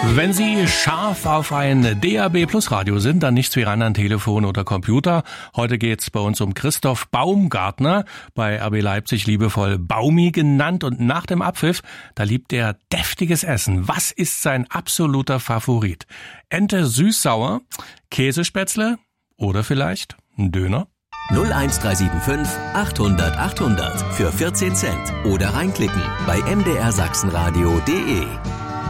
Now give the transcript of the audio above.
Wenn Sie scharf auf ein DAB Plus Radio sind, dann nichts wie ran an Telefon oder Computer. Heute geht's bei uns um Christoph Baumgartner, bei RB Leipzig liebevoll Baumi genannt. Und nach dem Abpfiff, da liebt er deftiges Essen. Was ist sein absoluter Favorit? Ente süß-sauer, Käsespätzle oder vielleicht ein Döner? 01375 800 800 für 14 Cent oder reinklicken bei mdrsachsenradio.de.